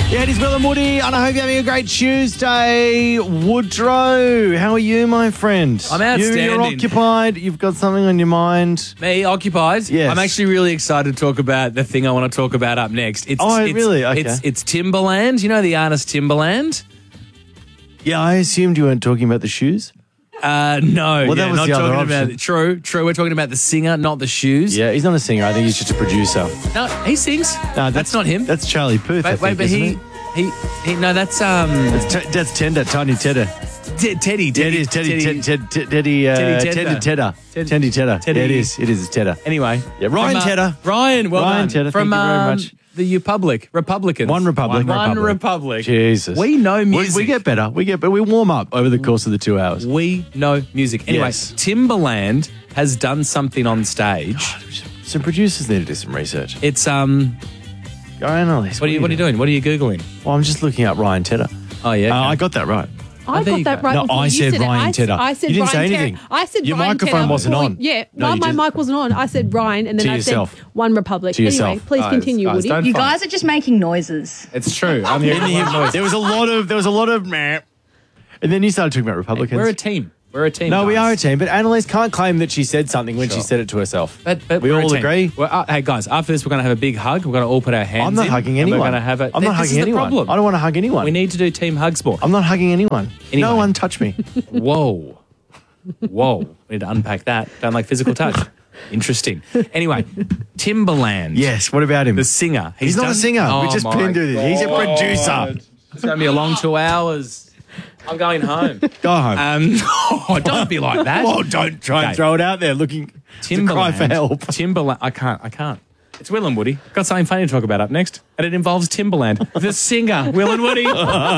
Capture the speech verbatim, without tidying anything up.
Yeah, it is Will and Woody, and I hope you're having a great Tuesday. Woodrow, how are you, my friend? I'm outstanding. You, you're occupied. You've got something on your mind. Me, occupied? Yes. I'm actually really excited to talk about the thing I want to talk about up next. It's, Oh, it's, really? Okay. It's, it's Timbaland. You know the artist Timbaland? Yeah, I assumed you weren't talking about the shoes. Uh, no, Well, that yeah, was not the other talking option. about. True, true. We're talking about the singer, not the shoes. Yeah, he's not a singer. I think he's just a producer. No, he sings. No, that's, not him. That's Charlie Puth. I wait, think, wait, but isn't he, it? he, he, no, that's um, That's, t- that's Tender, Tiny Tedder. T- Teddy, Yeah, Teddy, it is Teddy, Teddy. Teddy, Teddy, Teddy, uh, Teddy Teddy, Tedder. Tedder, Teddy- Teddy Tedder. Teddy- Yeah, it is. It is. It's Tedder. Anyway, Yeah, Ryan from, uh, Tedder. Ryan, well Ryan done. Tedder, From thank you very um, much. the Republic, Republicans. One Republic. One, Republic. Republic. Jesus. We know We, music. we get better. We get, but we warm up over the course of the two hours. We know music. Anyway, Yes. Timbaland has done something on stage. Some producers need to do some research. It's um. Go on, Elise. What are you What are you doing? What are you googling? Well, I'm just looking up Ryan Tedder. Oh yeah. Uh, okay. I got that right. I there got you that go. right No, before I you said said it. Ryan I, Tedder. I said You didn't Ryan say Tedder. anything. I said Your Ryan microphone Tedder wasn't before- on. Yeah, No, my, you my just- mic wasn't on. I said Ryan, and then To I yourself. said One Republic. To anyway, yourself. please Guys, continue, guys, Woody. don't You fight. guys are just making noises. It's true. I'm the only one. There was a lot of there was a lot of meh. And then you started talking about Republicans. We're a team. We're a team. no, we guys. are a team, but Annalise can't claim that she said something when she Sure. said it to herself. But, but we we're a all team. agree. Well, uh, hey guys, after this, we're going to have a big hug. We're going to all put our hands. I'm not in, hugging and anyone. We're going to have a. I'm not this hugging is anyone. The problem. I don't want to hug anyone. We need to do team hugs more. I'm not hugging anyone. Anyway. No one touch me. Whoa, whoa. We need to unpack that. Don't like physical touch. Interesting. Anyway, Timbaland. Yes. What about him? The singer. He's not done- a singer. Oh, we just my pinned it. He's a producer. It's going to be a long two hours. I'm going home. Go home. Um, oh, don't be like that. oh, don't try Okay. and throw it out there looking to cry for help. Timbaland. I can't. I can't. It's Will and Woody. Got something funny to talk about up next, and it involves Timbaland, the singer. Will and Woody.